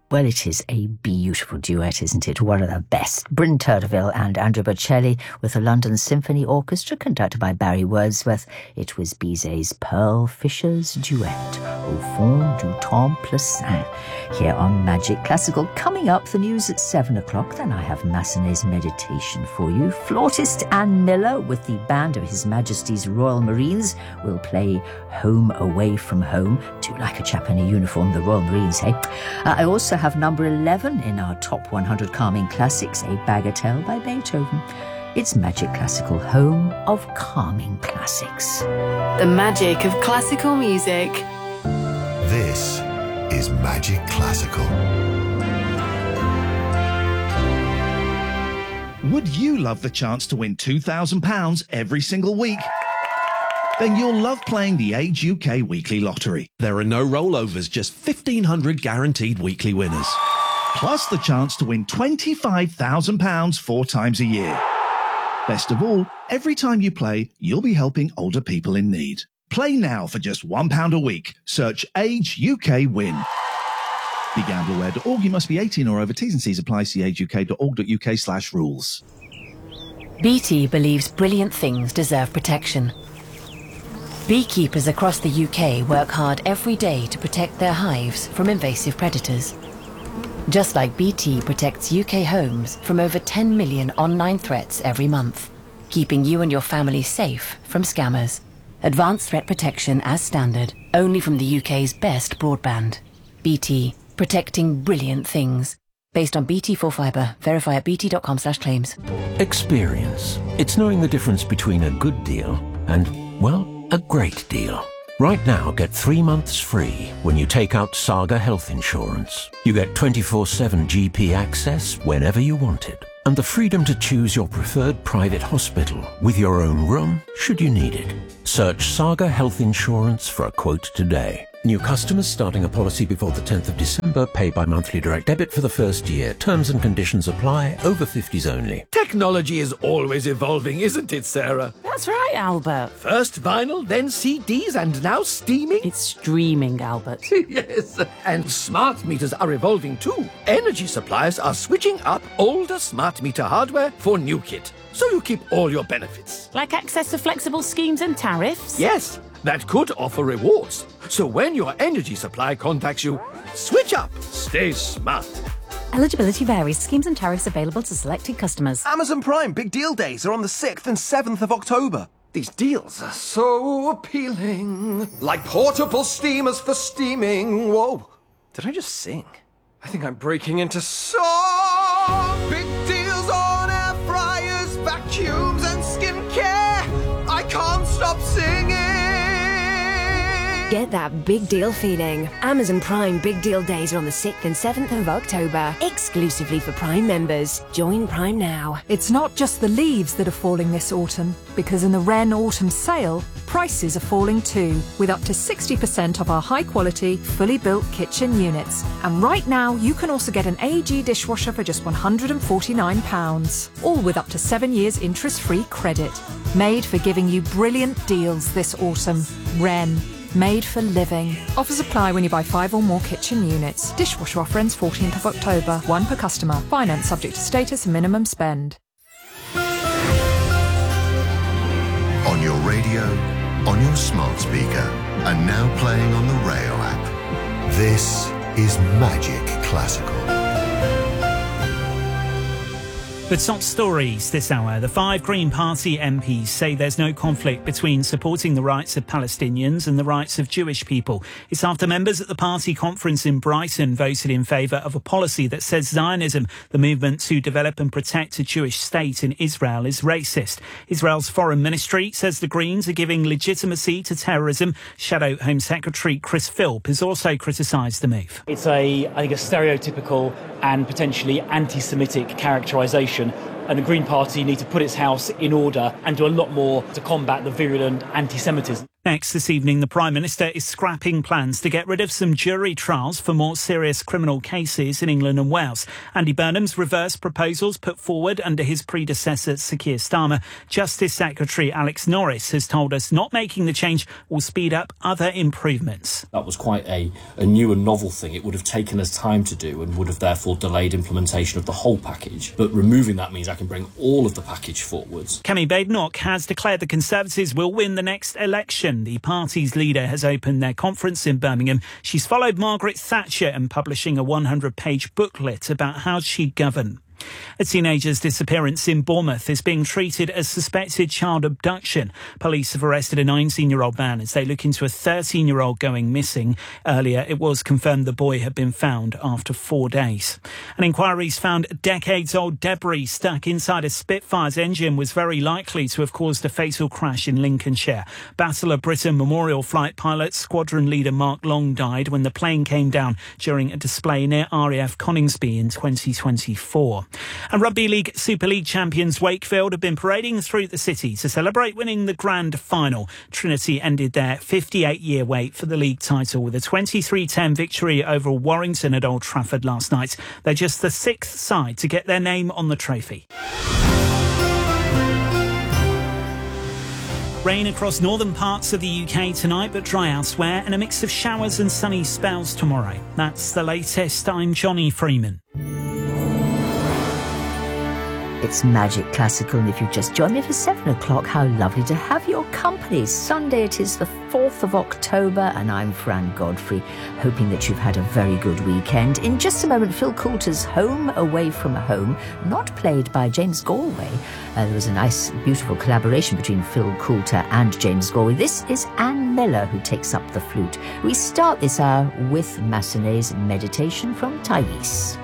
Well, it is a beautiful duet, isn't it? One of the best. Bryn Terfel and Andrea Bocelli with the London Symphony Orchestra, conducted by Barry Wordsworth. It was Bizet's Pearl Fisher's duet, Au fond du Temple-Saint, here on Magic Classical. Coming up, the news at 7 o'clock. Then I have Massenet's Meditation for you. Flautist Anne Miller with the band of His Majesty's Royal Marines will play Home Away from Home. Do like a chap in a uniform, the Royal Marines, hey? I also have number 11 in our top 100 calming classics, A Bagatelle by Beethoven. It's Magic Classical, home of calming classics. The magic of classical music. This is Magic Classical. Would you love the chance to win £2,000 every single week? Then you'll love playing the Age UK Weekly Lottery. There are no rollovers, just 1,500 guaranteed weekly winners. Plus the chance to win £25,000 4 times a year. Best of all, every time you play, you'll be helping older people in need. Play now for just £1 a week. Search Age UK Win. BeGambleAware.org. You must be 18 or over. T's and C's apply. See ageuk.org.uk/rules. BT believes brilliant things deserve protection. Beekeepers across the UK work hard every day to protect their hives from invasive predators. Just like BT protects UK homes from over 10 million online threats every month, keeping you and your family safe from scammers. Advanced threat protection as standard, only from the UK's best broadband. BT, protecting brilliant things. Based on BT4 Fibre. Verify at bt.com/claims. Experience. It's knowing the difference between a good deal and, well, a great deal. Right now, get 3 months free when you take out Saga Health Insurance. You get 24/7 GP access whenever you want it, and the freedom to choose your preferred private hospital with your own room should you need it. Search Saga Health Insurance for a quote today. New customers starting a policy before the 10th of December pay by monthly direct debit for the first year. Terms and conditions apply. Over 50s only. Technology is always evolving, isn't it, Sarah? That's right, Albert. First vinyl, then CDs, and now streaming? It's streaming, Albert. Yes, and smart meters are evolving too. Energy suppliers are switching up older smart meter hardware for new kit, so you keep all your benefits. Like access to flexible schemes and tariffs? Yes, that could offer rewards. So when your energy supply contacts you, switch up. Stay smart. Eligibility varies. Schemes and tariffs available to selected customers. Amazon Prime Big Deal Days are on the 6th and 7th of October. These deals are so appealing. Like portable steamers for steaming. Whoa. Did I just sing? I think I'm breaking into song. Big deals on air fryers, vacuums and skincare. I can't stop singing. Get that big deal feeling. Amazon Prime Big Deal Days are on the 6th and 7th of October, exclusively for Prime members. Join Prime now. It's not just the leaves that are falling this autumn, because in the Wren Autumn Sale, prices are falling too, with up to 60% off our high-quality, fully built kitchen units. And right now, you can also get an AEG dishwasher for just £149, all with up to 7 years interest-free credit. Made for giving you brilliant deals this autumn. Wren. Made for living. Offers apply when you buy 5 or more kitchen units. Dishwasher offer ends 14th of October. 1 per customer. Finance subject to status and minimum spend. On your radio, on your smart speaker, and now playing on the Rayo app. This is Magic Classical. The top stories this hour. The 5 Green Party MPs say there's no conflict between supporting the rights of Palestinians and the rights of Jewish people. It's after members at the party conference in Brighton voted in favour of a policy that says Zionism, the movement to develop and protect a Jewish state in Israel, is racist. Israel's foreign ministry says the Greens are giving legitimacy to terrorism. Shadow Home Secretary Chris Philp has also criticised the move. It's I think a stereotypical and potentially anti-Semitic characterisation, and the Green Party need to put its house in order and do a lot more to combat the virulent anti-Semitism. Next this evening, the Prime Minister is scrapping plans to get rid of some jury trials for more serious criminal cases in England and Wales. Andy Burnham's reversed proposals put forward under his predecessor, Sir Keir Starmer. Justice Secretary Alex Norris has told us not making the change will speed up other improvements. That was quite a new and novel thing. It would have taken us time to do and would have therefore delayed implementation of the whole package. But removing that means I can bring all of the package forwards. Kemi Badenoch has declared the Conservatives will win the next election. The party's leader has opened their conference in Birmingham. She's followed Margaret Thatcher in publishing a 100-page booklet about how she'd govern. A teenager's disappearance in Bournemouth is being treated as suspected child abduction. Police have arrested a 19-year-old man as they look into a 13-year-old going missing. Earlier, it was confirmed the boy had been found after 4 days. An inquiry's found decades-old debris stuck inside a Spitfire's engine was very likely to have caused a fatal crash in Lincolnshire. Battle of Britain Memorial Flight pilot squadron leader Mark Long died when the plane came down during a display near RAF Coningsby in 2024. And Rugby League Super League champions Wakefield have been parading through the city to celebrate winning the grand final. Trinity ended their 58-year wait for the league title with a 23-10 victory over Warrington at Old Trafford last night. They're just the 6th side to get their name on the trophy. Rain across northern parts of the UK tonight, but dry elsewhere, and a mix of showers and sunny spells tomorrow. That's the latest. I'm Johnny Freeman. It's Magic Classical, and if you've just joined me for 7 o'clock, how lovely to have your company. Sunday it is the 4th of October, and I'm Fran Godfrey, hoping that you've had a very good weekend. In just a moment, Phil Coulter's Home Away from Home, not played by James Galway. There was a nice, beautiful collaboration between Phil Coulter and James Galway. This is Anne Miller who takes up the flute. We start this hour with Massenet's Meditation from Thais.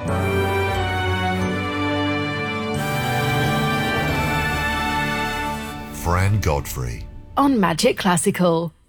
Fran Godfrey On Magic Classical.